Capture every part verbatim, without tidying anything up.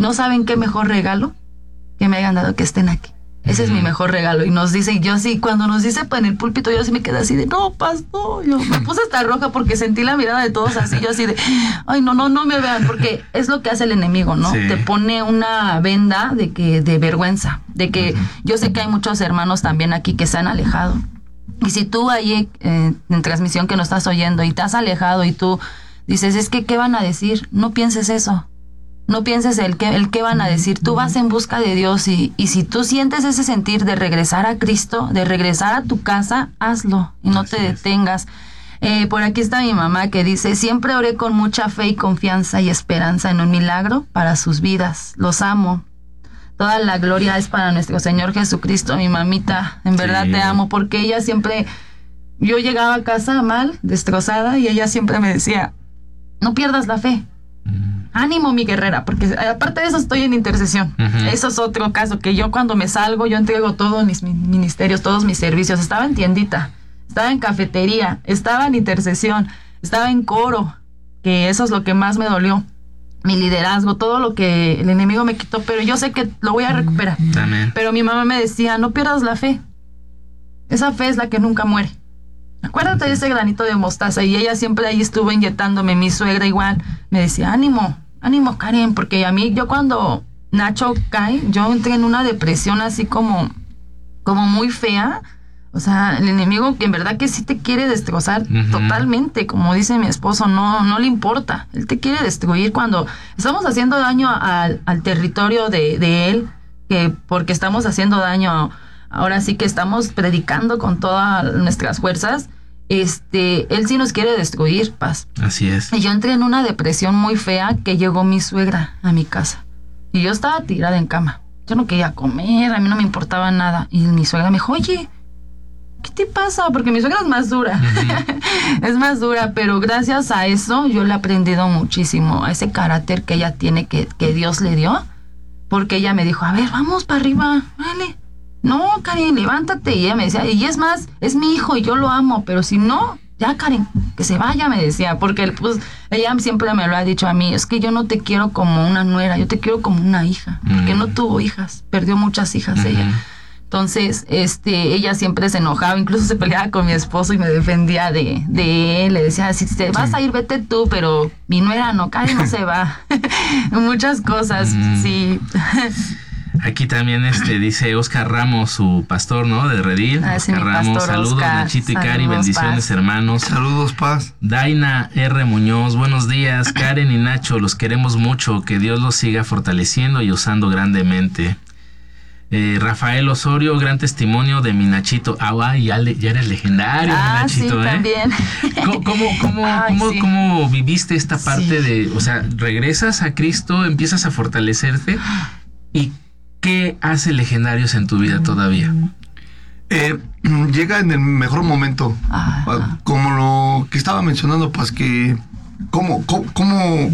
no saben qué mejor regalo que me hayan dado que estén aquí. Ese uh-huh. es mi mejor regalo. Y nos dice, y yo sí, cuando nos dice pues, en el púlpito, yo sí me quedé así de, no, pastor. Yo me puse hasta roja porque sentí la mirada de todos así, yo así de, ay, no, no, no me vean, porque es lo que hace el enemigo, ¿no? Sí. Te pone una venda de que, de vergüenza, de que uh-huh. yo sé que hay muchos hermanos también aquí que se han alejado. Y si tú ahí eh, en transmisión que nos estás oyendo y te has alejado y tú dices, es que, ¿qué van a decir? No pienses eso. No pienses el qué, el qué van a decir. Tú vas en busca de Dios y, y si tú sientes ese sentir de regresar a Cristo, de regresar a tu casa, hazlo y no Así te detengas. Eh, por aquí está mi mamá que dice, siempre oré con mucha fe y confianza y esperanza en un milagro para sus vidas. Los amo. Toda la gloria es para nuestro Señor Jesucristo, mi mamita. En verdad sí. te amo porque ella siempre... Yo llegaba a casa mal, destrozada, y ella siempre me decía, no pierdas la fe. Ánimo, mi guerrera, porque aparte de eso estoy en intercesión. Uh-huh. Eso es otro caso, que yo cuando me salgo, yo entrego todos mis ministerios, todos mis servicios. Estaba en tiendita, estaba en cafetería, estaba en intercesión, estaba en coro, que eso es lo que más me dolió. Mi liderazgo, todo lo que el enemigo me quitó, pero yo sé que lo voy a recuperar. Amén. Pero mi mamá me decía, no pierdas la fe. Esa fe es la que nunca muere. Acuérdate de ese granito de mostaza. Y ella siempre ahí estuvo inyectándome. Mi suegra igual me decía, ánimo, ánimo, Karen, porque a mí, yo cuando Nacho cae, yo entré en una depresión así como, como muy fea. O sea, el enemigo que en verdad que sí te quiere destrozar uh-huh. totalmente, como dice mi esposo, no, no le importa. Él te quiere destruir cuando estamos haciendo daño al, al territorio de, de él, que porque estamos haciendo daño a, ahora sí que estamos predicando con todas nuestras fuerzas, este, él sí nos quiere destruir, Paz. Así es. Y yo entré en una depresión muy fea que llegó mi suegra a mi casa. Y yo estaba tirada en cama. Yo no quería comer, a mí no me importaba nada. Y mi suegra me dijo, oye, ¿qué te pasa? Porque mi suegra es más dura. Uh-huh. Es más dura, pero gracias a eso yo le he aprendido muchísimo, a ese carácter que ella tiene, que, que Dios le dio. Porque ella me dijo, a ver, vamos para arriba, vale. No, Karen, levántate. Y ella me decía, y es más, es mi hijo y yo lo amo, pero si no, ya, Karen, que se vaya, me decía, porque pues ella siempre me lo ha dicho a mí, es que yo no te quiero como una nuera, yo te quiero como una hija, uh-huh. porque no tuvo hijas, perdió muchas hijas uh-huh. ella. Entonces, este, ella siempre se enojaba, incluso se peleaba con mi esposo y me defendía de, de él, le decía, si te vas a ir, vete tú, pero mi nuera no, Karen no se va. Muchas cosas, uh-huh. sí. Aquí también este dice Oscar Ramos, su pastor, ¿no? De Redil. Ah, sí, Oscar Ramos, pastor, saludos, Oscar. Nachito y Saludos, Cari, bendiciones, Paz. hermanos. Saludos, Paz. Daina R. Muñoz, buenos días. Karen y Nacho, los queremos mucho. Que Dios los siga fortaleciendo y usando grandemente. Eh, Rafael Osorio, gran testimonio de mi Nachito. Ah, ya, le, ya eres legendario, ah, mi Nachito, sí, ¿eh? También. ¿Cómo, cómo, cómo, Ay, cómo, sí. cómo viviste esta parte Sí. de, o sea, regresas a Cristo, empiezas a fortalecerte y ¿qué hace legendarios en tu vida todavía? Eh, llega en el mejor momento. Ajá. Como lo que estaba mencionando, pues que como, como, como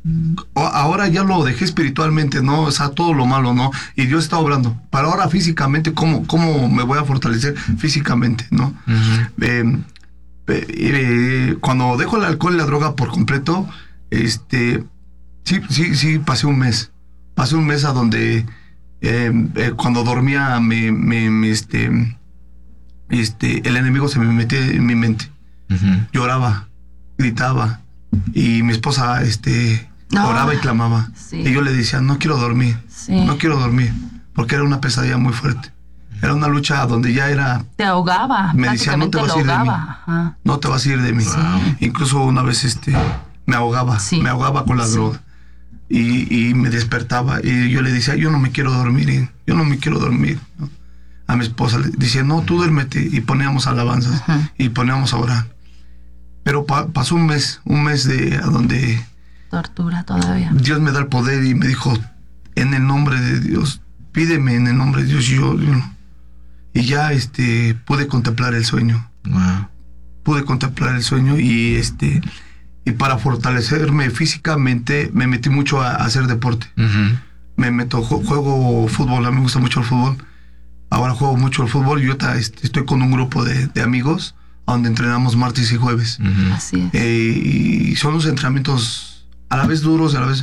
ahora ya lo dejé espiritualmente, ¿no? O sea, todo lo malo, ¿no? Y Dios está obrando. Para ahora físicamente, ¿cómo, cómo me voy a fortalecer físicamente, ¿no? Uh-huh. Eh, eh, cuando dejo el alcohol y la droga por completo, este, sí, sí, sí, pasé un mes. Pasé un mes a donde Eh, eh, cuando dormía me, me, me este este el enemigo se me metía en mi mente. Uh-huh. Lloraba, gritaba y mi esposa este no. oraba y clamaba sí. y yo le decía no quiero dormir, sí. no quiero dormir porque era una pesadilla muy fuerte, era una lucha donde ya era te ahogaba, me decía no te vas a ir de mí, Ajá. no te vas a ir de mí. Wow. Incluso una vez este me ahogaba, sí. me ahogaba con la sí. droga. Y, y me despertaba y yo le decía, yo no me quiero dormir, yo no me quiero dormir, ¿no? A mi esposa le decía, no, tú duérmete, y poníamos alabanzas uh-huh. y poníamos a orar. Pero pa- pasó un mes, un mes de a donde tortura todavía. Dios me da el poder y me dijo, en el nombre de Dios, pídeme en el nombre de Dios, y yo, yo y ya este pude contemplar el sueño. Wow. Pude contemplar el sueño y este y para fortalecerme físicamente me metí mucho a, a hacer deporte. Uh-huh. Me meto, juego fútbol, a mí me gusta mucho el fútbol. Ahora juego mucho el fútbol. Yo ta, estoy con un grupo de, de amigos donde entrenamos martes y jueves. Uh-huh. Así es. Eh, y son unos entrenamientos a la vez duros, a la vez,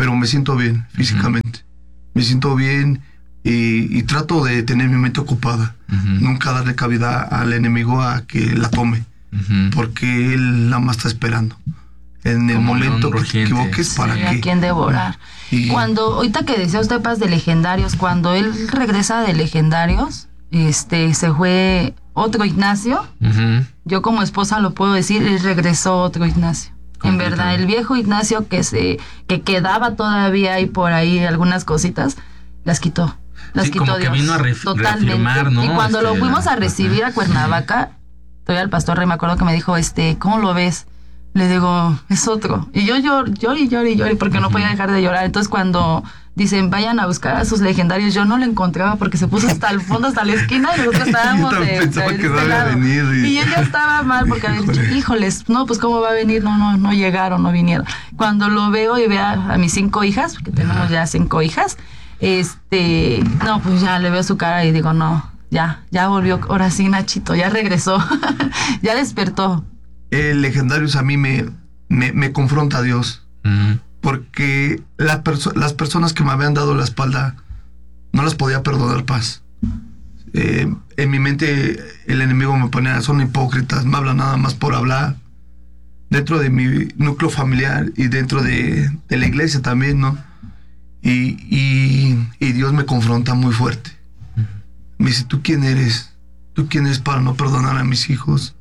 pero me siento bien físicamente. Uh-huh. Me siento bien y, y trato de tener mi mente ocupada. Uh-huh. Nunca darle cabida al enemigo a que la tome, uh-huh. porque él la más está esperando. En el Como momento que te equivoques, sí, para que... a quién devorar. Y... Cuando, ahorita que decía usted, Paz, de Legendarios, cuando él regresa de Legendarios, este, se fue otro Ignacio. Uh-huh. Yo como esposa lo puedo decir, él regresó otro Ignacio. En verdad, el viejo Ignacio que se que quedaba todavía ahí por ahí algunas cositas, las quitó. Las sí, quitó como Dios. Que vino a ref- Totalmente. ¿No? Y cuando este, lo fuimos la... a recibir a Cuernavaca, todavía el pastor Rey me acuerdo que me dijo, este, ¿cómo lo ves? Le digo, es otro. Y yo lloro, lloro y lloro y lloro porque uh-huh. no podía dejar de llorar. Entonces cuando dicen, vayan a buscar a sus legendarios, yo no lo encontraba porque se puso hasta el fondo, hasta la esquina, y nosotros estábamos de, de, de este lado. Y... y ella estaba mal porque había dicho, híjoles, no, pues cómo va a venir, no, no, no llegaron, no vinieron. Cuando lo veo y veo a, a mis cinco hijas, porque tenemos ya cinco hijas, este, no, pues ya le veo su cara y digo, no, ya, ya volvió, ahora sí, Nachito, ya regresó, ya despertó. El Legendarios a mí me, me, me confronta a Dios. Uh-huh. Porque la perso- las personas que me habían dado la espalda no las podía perdonar, Paz. Eh, en mi mente el enemigo me ponía, son hipócritas, me hablan nada más por hablar. Dentro de mi núcleo familiar y dentro de, de la iglesia también, ¿no? Y, y, y Dios me confronta muy fuerte. Uh-huh. Me dice, ¿tú quién eres? ¿Tú quién eres para no perdonar a mis hijos?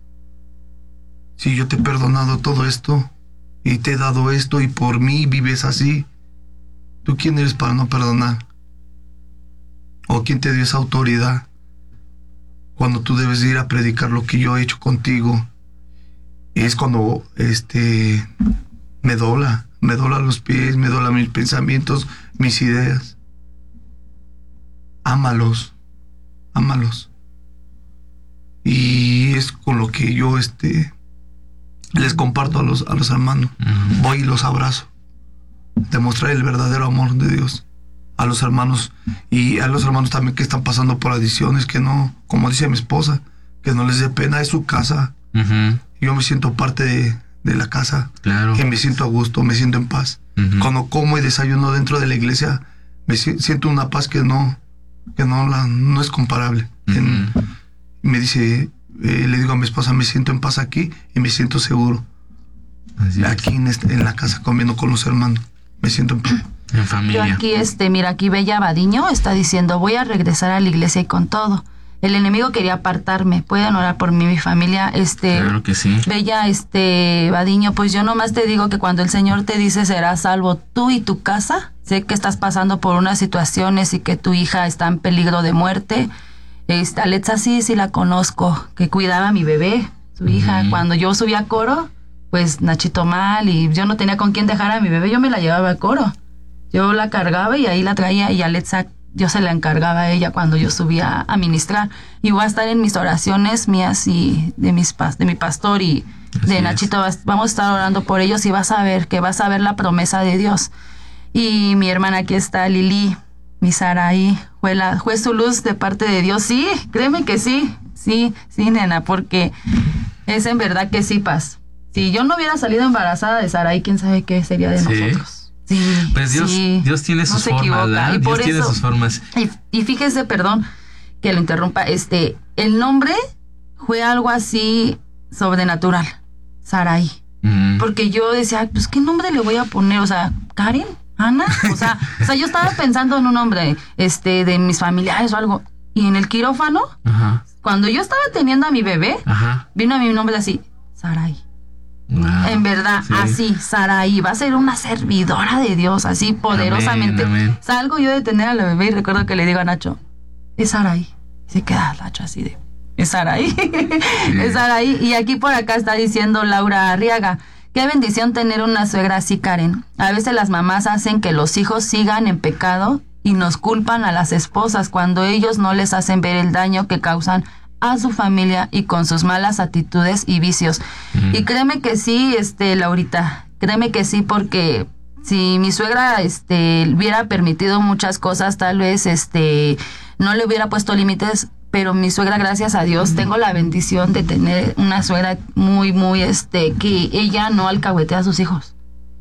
Si yo te he perdonado todo esto y te he dado esto y por mí vives así, ¿tú quién eres para no perdonar? ¿O quién te dio esa autoridad cuando tú debes ir a predicar lo que yo he hecho contigo? Y es cuando este me dobla, me dobla los pies, me dobla mis pensamientos, mis ideas. Ámalos, ámalos. Y es con lo que yo este les comparto a los, a los hermanos. Uh-huh. Voy y los abrazo. Demostrar el verdadero amor de Dios a los hermanos. Y a los hermanos también que están pasando por adicciones, que no, como dice mi esposa, que no les dé pena, es su casa. Uh-huh. Yo me siento parte de, de la casa. Claro. Que me siento a gusto, me siento en paz. Uh-huh. Cuando como y desayuno dentro de la iglesia, me si, siento una paz que no, que no, la, no es comparable. Uh-huh. En, me dice... Eh, le digo a mi esposa, me siento en paz aquí y me siento seguro. Así aquí en, este, en la casa comiendo con los hermanos. Me siento en paz. En familia. Yo aquí, este, mira, aquí Bella Badiño está diciendo, voy a regresar a la iglesia y con todo. El enemigo quería apartarme. Pueden orar por mí, mi familia. Este, claro que sí. Bella, este, Badiño, pues yo nomás te digo que cuando el Señor te dice serás salvo tú y tu casa, sé que estás pasando por unas situaciones y que tu hija está en peligro de muerte. Esta Alexa sí, sí la conozco, que cuidaba a mi bebé, su hija. Uh-huh. Cuando yo subía a coro, pues Nachito mal y yo no tenía con quién dejar a mi bebé, yo me la llevaba a coro. Yo la cargaba y ahí la traía y Alexa yo se la encargaba a ella cuando yo subía a ministrar. Y voy a estar en mis oraciones mías y de mis de mi pastor y Así de Nachito. Es. Vamos a estar orando por ellos y vas a ver que vas a ver la promesa de Dios. Y mi hermana aquí está, Lili. Mi Saraí, fue, la, fue su luz de parte de Dios. Sí, créeme que sí, sí, sí, nena, porque es en verdad que sí, Paz. Si yo no hubiera salido embarazada de Saraí, quién sabe qué sería de ¿Sí? nosotros. Sí, pues Dios, sí, Dios tiene sus no formas, ¿verdad? Y Dios por tiene eso, sus formas. Y, y fíjese, perdón, que lo interrumpa, este, el nombre fue algo así sobrenatural, Saraí. Mm. Porque yo decía, pues, ¿qué nombre le voy a poner? O sea, ¿Karen? ¿Ana? O sea, o sea, yo estaba pensando en un nombre este, de mis familiares o algo. Y en el quirófano, Ajá. cuando yo estaba teniendo a mi bebé, Ajá. vino a mi nombre así, Saraí. Wow. En verdad, sí. así, Saraí. Va a ser una servidora de Dios, así poderosamente. Amén, amén. Salgo yo de tener a la bebé y recuerdo que le digo a Nacho, es Saraí. Y se queda Nacho así de, es Saraí. Sí. Es Saraí. Y aquí por acá está diciendo Laura Arriaga, qué bendición tener una suegra así, Karen. A veces las mamás hacen que los hijos sigan en pecado y nos culpan a las esposas cuando ellos no les hacen ver el daño que causan a su familia y con sus malas actitudes y vicios. Mm. Y créeme que sí, este, Laurita, créeme que sí, porque si mi suegra, este, hubiera permitido muchas cosas, tal vez, este, no le hubiera puesto límites. Pero mi suegra, gracias a Dios, tengo la bendición de tener una suegra muy, muy, este, que ella no alcahuetea a sus hijos.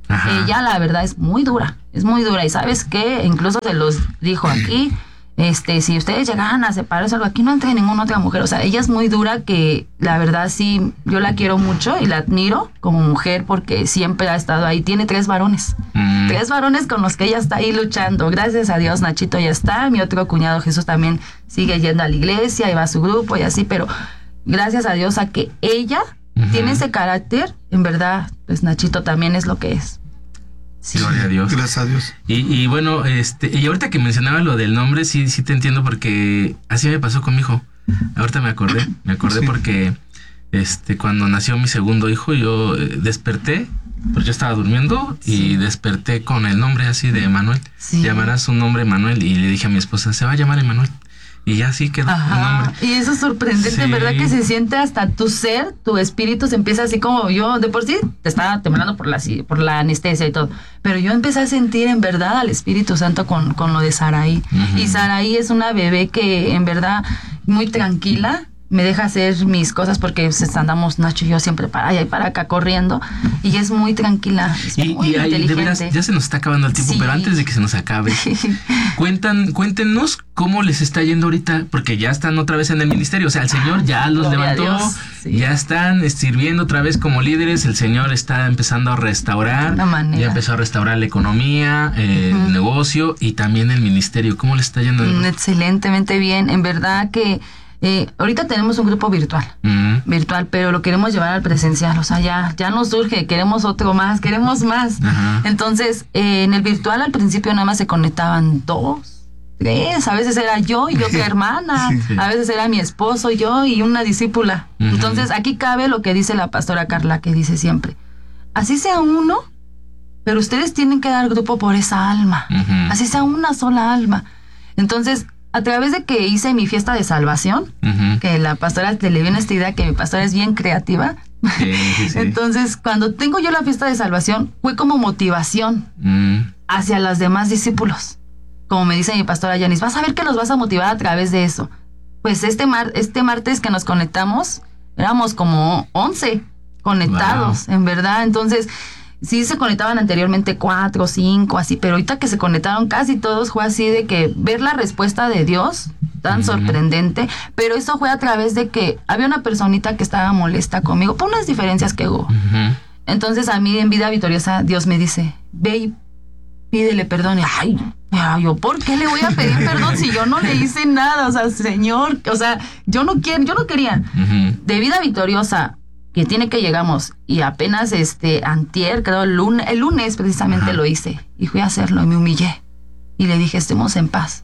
Ajá. Ella, la verdad, es muy dura, es muy dura. Y ¿sabes qué? Incluso se los dijo aquí, este, si ustedes llegaran a separarse algo, aquí no entre ninguna otra mujer. O sea, ella es muy dura, que la verdad sí, yo la quiero mucho y la admiro como mujer porque siempre ha estado ahí. Tiene tres varones, mm. tres varones con los que ella está ahí luchando. Gracias a Dios, Nachito ya está. Mi otro cuñado Jesús también sigue yendo a la iglesia y va a su grupo y así, pero gracias a Dios a que ella uh-huh. tiene ese carácter, en verdad, pues Nachito también es lo que es. Sí. Gloria a Dios. Gracias a Dios. Y, y bueno, este, y ahorita que mencionaba lo del nombre, sí, sí te entiendo, porque así me pasó con mi hijo. Ahorita me acordé, me acordé sí. porque este, cuando nació mi segundo hijo, yo eh, desperté, porque yo estaba durmiendo sí. y desperté con el nombre así de Emanuel. Sí. Llamarás su nombre Emanuel, y le dije a mi esposa, se va a llamar Emanuel. Y ya sí quedó el nombre. Y eso es sorprendente, sí. ¿verdad? Que se siente hasta tu ser, tu espíritu se empieza así como yo, de por sí te estaba temblando por la, por la anestesia y todo, pero yo empecé a sentir en verdad al Espíritu Santo con, con lo de Saraí. Uh-huh. Y Saraí es una bebé que en verdad muy tranquila, me deja hacer mis cosas porque pues, andamos Nacho y yo siempre para allá y para acá corriendo, y es muy tranquila, es y, muy y ahí, inteligente. De veras, ya se nos está acabando el tiempo, sí. pero antes de que se nos acabe, cuentan, cuéntenos cómo les está yendo ahorita, porque ya están otra vez en el ministerio, o sea, el Señor ya los Gloria levantó, sí. ya están sirviendo otra vez como líderes, el Señor está empezando a restaurar, ya empezó a restaurar la economía, eh, uh-huh. el negocio y también el ministerio. ¿Cómo les está yendo? Mm, excelentemente bien, en verdad que Eh, ahorita tenemos un grupo virtual, uh-huh. virtual, pero lo queremos llevar al presencial, o sea, ya, ya nos surge, queremos otro más, queremos más. Uh-huh. Entonces, eh, en el virtual al principio nada más se conectaban dos, tres, a veces era yo y otra hermana, sí, sí. a veces era mi esposo, yo y una discípula. Uh-huh. Entonces, aquí cabe lo que dice la pastora Carla, que dice siempre, así sea uno, pero ustedes tienen que dar grupo por esa alma, uh-huh. así sea una sola alma. Entonces, a través de que hice mi fiesta de salvación, uh-huh. que la pastora te le viene esta idea que mi pastora es bien creativa. Sí, sí, sí. Entonces, cuando tengo yo la fiesta de salvación, fue como motivación uh-huh. hacia los demás discípulos. Como me dice mi pastora Yanis, vas a ver que los vas a motivar a través de eso. Pues este, mar, este martes que nos conectamos, éramos como once conectados, wow. en verdad. Entonces, sí se conectaban anteriormente cuatro, cinco, así, pero ahorita que se conectaron casi todos fue así de que ver la respuesta de Dios, tan uh-huh. sorprendente, pero eso fue a través de que había una personita que estaba molesta conmigo por unas diferencias que hubo. Uh-huh. Entonces a mí en Vida Victoriosa Dios me dice, ve y pídele perdón. Y, ay, yo, ¿por qué le voy a pedir perdón si yo no le hice nada? O sea, Señor, o sea, yo no quiero, yo no quería. Uh-huh. De Vida Victoriosa, que tiene que llegamos, y apenas este antier, creo el lunes, el lunes precisamente Ajá. lo hice, y fui a hacerlo y me humillé y le dije, estemos en paz,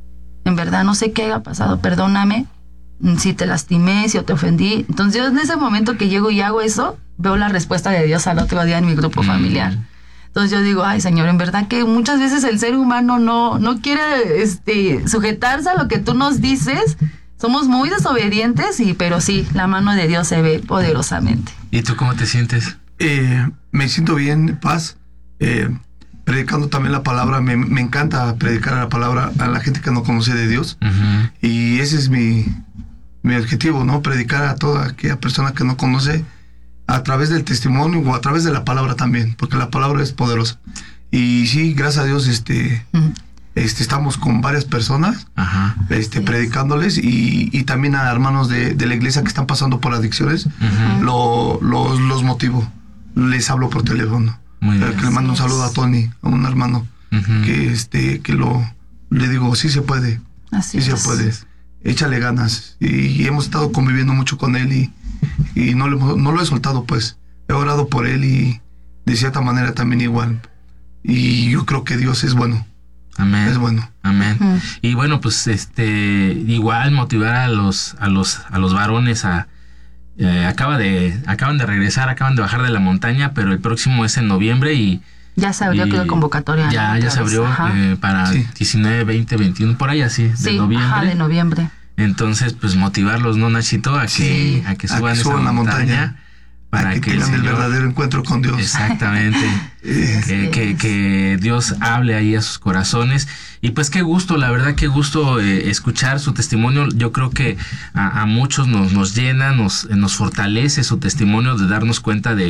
en verdad no sé qué haya pasado, perdóname si te lastimé, si te ofendí. Entonces yo en ese momento que llego y hago eso, veo la respuesta de Dios al otro día en mi grupo mm. familiar. Entonces yo digo, ay Señor, en verdad que muchas veces el ser humano no, no quiere este, sujetarse a lo que tú nos dices. Somos muy desobedientes, y, pero sí, la mano de Dios se ve poderosamente. ¿Y tú cómo te sientes? Eh, me siento bien, paz, eh, predicando también la palabra. Me, me encanta predicar la palabra a la gente que no conoce de Dios. Uh-huh. Y ese es mi, mi objetivo, ¿no? Predicar a toda aquella persona que no conoce a través del testimonio o a través de la palabra también, porque la palabra es poderosa. Y sí, gracias a Dios, este... Uh-huh. Este, estamos con varias personas Ajá. este, sí. predicándoles y, y también a hermanos de, de la iglesia que están pasando por adicciones. Uh-huh. lo, los, los motivo, les hablo por teléfono. Muy bien. Que le mando un saludo a Tony, a un hermano uh-huh. que, este, que lo, le digo, sí se puede, Así sí es. se puede, échale ganas. Y, y hemos estado conviviendo mucho con él y, y no, le, no lo he soltado, pues. He orado por él y de cierta manera también igual. Y yo creo que Dios es bueno. Amén. Es bueno. Amén. Uh-huh. Y bueno, pues este igual motivar a los a los a los varones a eh, acaba de acaban de regresar, acaban de bajar de la montaña, pero el próximo es en noviembre y ya se abrió la convocatoria. Ya ya se abrió eh, para sí. diecinueve, veinte, veintiuno por ahí así de sí, noviembre. Ajá, de noviembre. Entonces, pues motivarlos, ¿no, Nachito? A que sí, a que suban, a que suban esa la montaña. montaña para que, que tengan el, el verdadero encuentro con Dios. Exactamente. que, que, que Dios hable ahí a sus corazones. Y pues qué gusto, la verdad, qué gusto eh, escuchar su testimonio. Yo creo que a, a muchos nos, nos llena, nos, nos fortalece su testimonio de darnos cuenta de,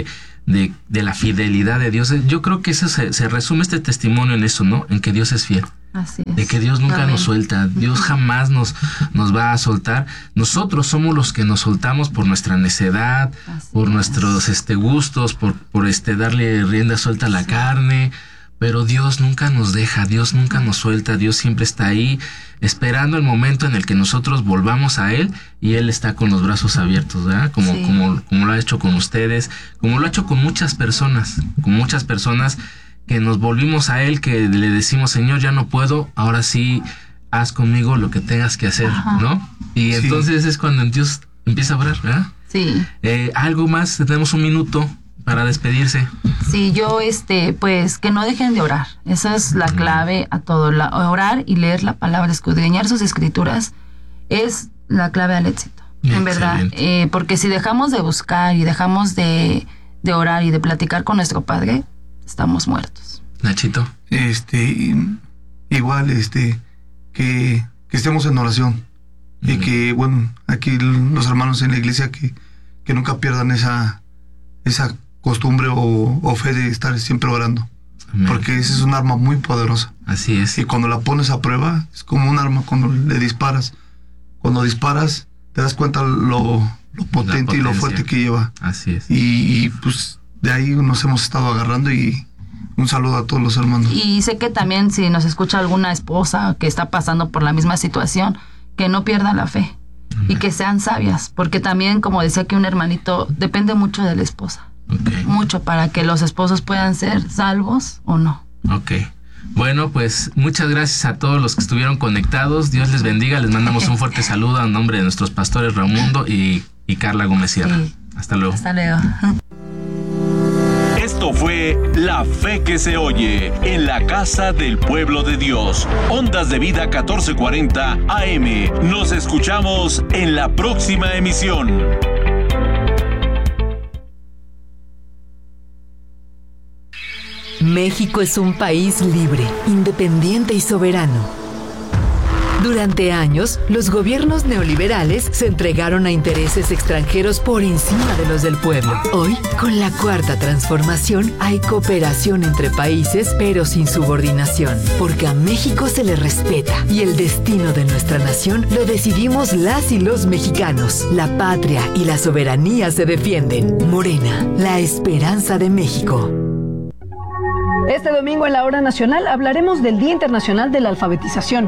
de, de la fidelidad de Dios. Yo creo que eso se, se resume este testimonio en eso, ¿no? En que Dios es fiel. Así es. De que Dios nunca Amén. nos suelta, Dios jamás nos, nos va a soltar. Nosotros somos los que nos soltamos por nuestra necedad, Así por es. nuestros este, gustos, por, por este, darle rienda suelta a la Sí. carne. Pero Dios nunca nos deja, Dios nunca nos suelta, Dios siempre está ahí esperando el momento en el que nosotros volvamos a Él y Él está con los brazos abiertos, ¿verdad? Como, Sí. como, como lo ha hecho con ustedes, como lo ha hecho con muchas personas, con muchas personas que nos volvimos a Él, que le decimos, Señor, ya no puedo, ahora sí, haz conmigo lo que tengas que hacer, Ajá. ¿no? Y Sí. entonces es cuando Dios empieza a obrar, ¿verdad? Sí. Eh, algo más, tenemos un minuto para despedirse. Sí, yo, este, pues, que no dejen de orar. Esa es la clave a todo. La, orar y leer la palabra, escudriñar sus escrituras, es la clave al éxito. En verdad. Excelente. Eh, porque si dejamos de buscar y dejamos de, de orar y de platicar con nuestro Padre, estamos muertos. Nachito. Este, y- igual, este, que, que estemos en oración. Y Mm. que, bueno, aquí los hermanos en la iglesia que, que nunca pierdan esa, esa costumbre o, o fe de estar siempre orando. Amén. Porque esa es un arma muy poderosa. Así es. Y cuando la pones a prueba, es como un arma cuando le disparas. Cuando disparas, te das cuenta lo, lo potente y lo potencia. fuerte que lleva. Así es. Y, y, pues de ahí nos hemos estado agarrando y un saludo a todos los hermanos. Y sé que también si nos escucha alguna esposa que está pasando por la misma situación, que no pierda la fe y que sean sabias, porque también, como decía aquí un hermanito, depende mucho de la esposa, Ok. mucho para que los esposos puedan ser salvos o no. Ok. Bueno, pues muchas gracias a todos los que estuvieron conectados. Dios les bendiga. Les mandamos un fuerte saludo a nombre de nuestros pastores Raimundo y, y Carla Gómez Sierra. Sí. Hasta luego. Hasta luego. Esto fue La Fe que se oye en la casa del pueblo de Dios. Ondas de Vida catorce cuarenta A M. Nos escuchamos en la próxima emisión. México es un país libre, independiente y soberano. Durante años, los gobiernos neoliberales se entregaron a intereses extranjeros por encima de los del pueblo. Hoy, con la cuarta transformación, hay cooperación entre países, pero sin subordinación, porque a México se le respeta y el destino de nuestra nación lo decidimos las y los mexicanos. La patria y la soberanía se defienden. Morena, la esperanza de México. Este domingo en la Hora Nacional hablaremos del Día Internacional de la Alfabetización.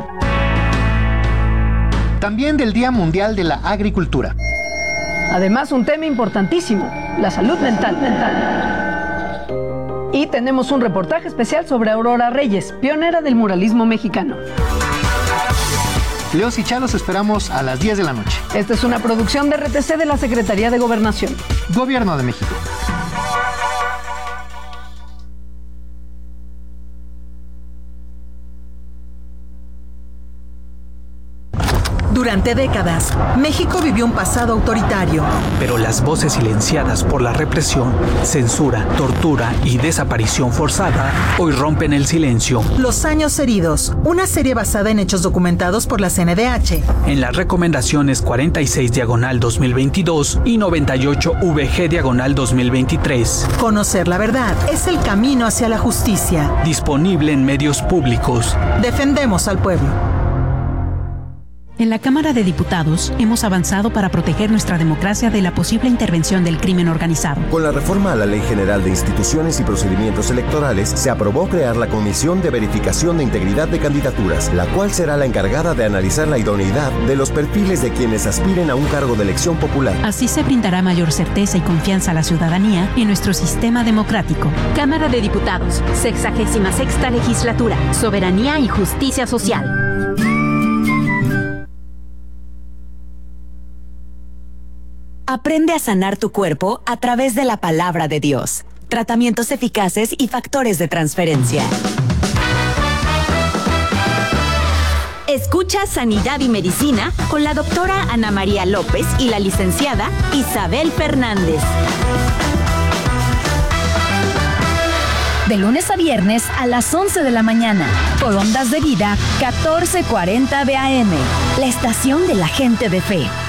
También del Día Mundial de la Agricultura. Además, un tema importantísimo, la salud mental. mental. Y tenemos un reportaje especial sobre Aurora Reyes, pionera del muralismo mexicano. Leos y Chalos esperamos a las diez de la noche. Esta es una producción de R T C de la Secretaría de Gobernación. Gobierno de México. Durante décadas, México vivió un pasado autoritario. Pero las voces silenciadas por la represión, censura, tortura y desaparición forzada hoy rompen el silencio. Los años heridos, una serie basada en hechos documentados por la C N D H. En las recomendaciones cuarenta y seis diagonal dos mil veintidós y noventa y ocho V G diagonal dos mil veintitrés. Conocer la verdad es el camino hacia la justicia. Disponible en medios públicos. Defendemos al pueblo. En la Cámara de Diputados hemos avanzado para proteger nuestra democracia de la posible intervención del crimen organizado. Con la reforma a la Ley General de Instituciones y Procedimientos Electorales, se aprobó crear la Comisión de Verificación de Integridad de Candidaturas, la cual será la encargada de analizar la idoneidad de los perfiles de quienes aspiren a un cargo de elección popular. Así se brindará mayor certeza y confianza a la ciudadanía en nuestro sistema democrático. Cámara de Diputados, sexagésima sexta legislatura, soberanía y justicia social. Aprende a sanar tu cuerpo a través de la palabra de Dios. Tratamientos eficaces y factores de transferencia. Escucha Sanidad y Medicina con la doctora Ana María López y la licenciada Isabel Fernández. De lunes a viernes a las once de la mañana, por Ondas de Vida catorce cuarenta B A M, la estación de la gente de fe.